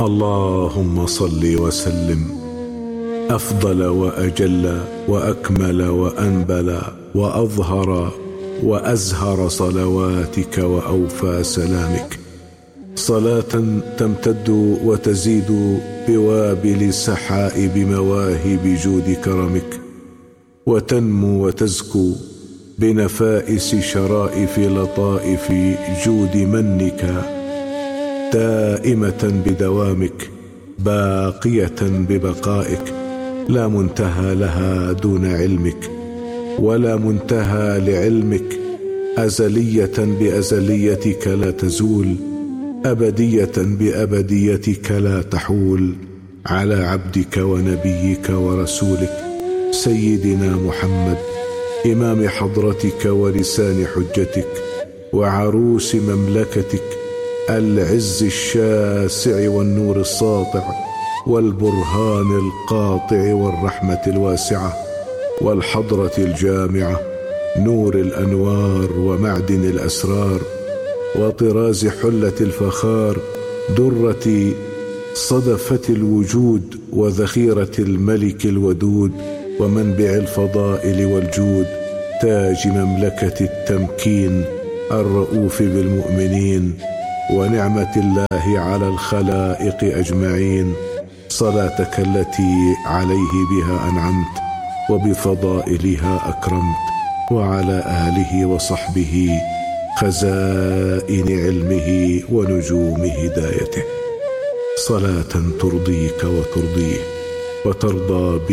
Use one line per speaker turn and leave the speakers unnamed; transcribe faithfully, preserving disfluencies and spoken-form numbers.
اللهم صل وسلم أفضل وأجل وأكمل وأنبل وأظهر وأزهر صلواتك وأوفى سلامك، صلاة تمتد وتزيد بوابل سحائب مواهب جود كرمك، وتنمو وتزكو بنفائس شرائف لطائف جود منك، دائمة بدوامك باقية ببقائك، لا منتهى لها دون علمك ولا منتهى لعلمك، أزلية بأزليتك لا تزول، أبدية بأبديتك لا تحول، على عبدك ونبيك ورسولك سيدنا محمد، إمام حضرتك ولسان حجتك وعروس مملكتك، العز الشاسع والنور الساطع والبرهان القاطع والرحمة الواسعة والحضرة الجامعة، نور الأنوار ومعدن الأسرار وطراز حلة الفخار، درة صدفة الوجود وذخيرة الملك الودود ومنبع الفضائل والجود، تاج مملكة التمكين، الرؤوف بالمؤمنين ونعمة الله على الخلائق أجمعين، صلاتك التي عليه بها أنعمت وبفضائلها أكرمت، وعلى آله وصحبه خزائن علمه ونجوم هدايته، صلاة ترضيك وترضيه وترضى